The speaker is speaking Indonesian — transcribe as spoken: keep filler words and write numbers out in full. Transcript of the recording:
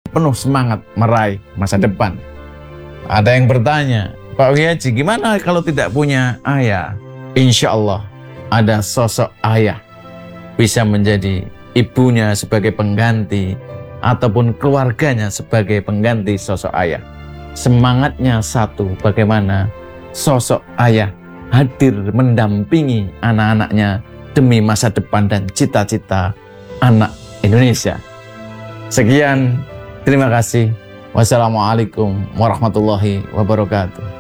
penuh semangat meraih masa depan. Ada yang bertanya, Pak Wihaji, gimana kalau tidak punya ayah? Insya Allah ada sosok ayah, bisa menjadi ibunya sebagai pengganti ataupun keluarganya sebagai pengganti sosok ayah. Semangatnya satu, bagaimana sosok ayah hadir mendampingi anak-anaknya demi masa depan dan cita-cita anak Indonesia. Sekian, terima kasih. Wassalamualaikum warahmatullahi wabarakatuh.